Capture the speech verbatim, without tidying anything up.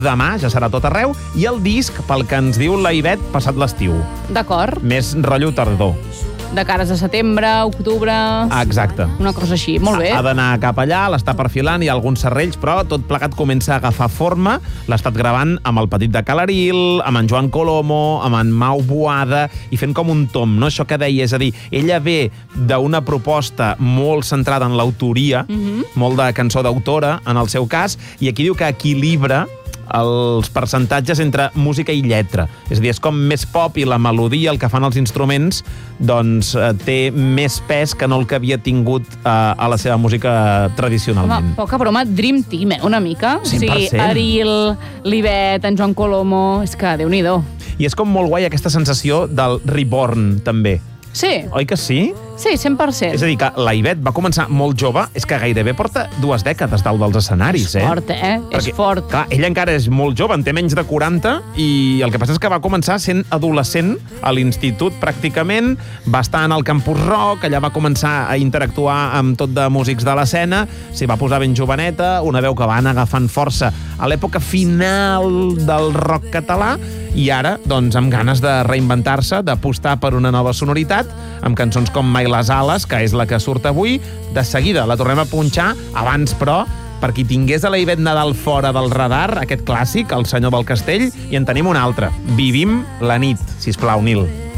demà, ja serà tot arreu, i el disc, pel que ens diu la Ivet, passat l'estiu. D'acord. Més rotllo tardor. De cares a setembre, octubre... Ah, exacte. Una cosa així, molt bé. Ha d'anar cap allà, l'està perfilant, hi ha alguns serrells, però tot plegat comença a agafar forma. L'ha estat gravant amb el petit de Calaril, amb en Joan Colomo, amb en Mau Boada, i fent com un tom, no? Això que deia, és a dir, ella ve d'una proposta molt centrada en l'autoria, mm-hmm. molt de cançó d'autora, en el seu cas, i aquí diu que equilibra els percentatges entre música i lletra. És a dir, és com més pop i la melodia, el que fan els instruments, doncs eh, té més pes que no el que havia tingut eh, a la seva música tradicionalment. Home, poca broma, Dream Team, eh? Una mica. cent per cent. Sí, Aril, l'Ivet, en Joan Colomo... És que, Déu-n'hi-do. I és com molt guai aquesta sensació del reborn, també. Sí. Oi que sí? Sí, cent per cent. És a dir, que la Ivet va començar molt jove, és que gairebé porta dues dècades dalt dels escenaris, eh? És fort, eh? Perquè, és fort. Clar, ella encara és molt jove, en té menys de quaranta, i el que passa és que va començar sent adolescent a l'institut, pràcticament, va estar en el campus rock, allà va començar a interactuar amb tot de músics de l'escena, s'hi va posar ben joveneta, una veu que va anar agafant força a l'època final del rock català, i ara, doncs, amb ganes de reinventar-se, d'apostar per una nova sonoritat, amb cançons com Mai les ales, que és la que surt avui. De seguida la tornem a punxar, abans, però, per qui tingués a la Ivet Nadal fora del radar, aquest clàssic, El senyor del castell, i en tenim un altre, Vivim la nit, sisplau, Nil.